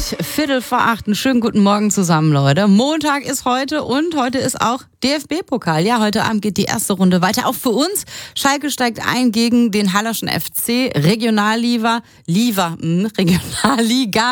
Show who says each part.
Speaker 1: Viertel vor 8. Einen schönen guten Morgen zusammen, Leute. Montag ist heute und heute ist auch DFB-Pokal. Ja, heute Abend geht die erste Runde weiter. Auch für uns. Schalke steigt ein gegen den Hallerschen FC. Regionalliga.